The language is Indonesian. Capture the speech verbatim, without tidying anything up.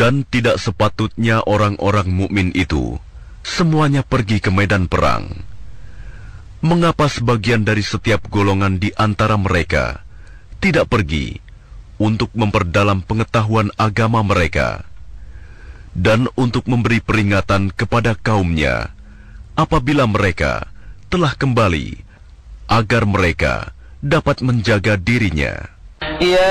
Dan tidak sepatutnya orang-orang mukmin itu semuanya pergi ke medan perang. Mengapa sebagian dari setiap golongan di antara mereka tidak pergi untuk memperdalam pengetahuan agama mereka dan untuk memberi peringatan kepada kaumnya apabila mereka telah kembali, agar mereka dapat menjaga dirinya? Ya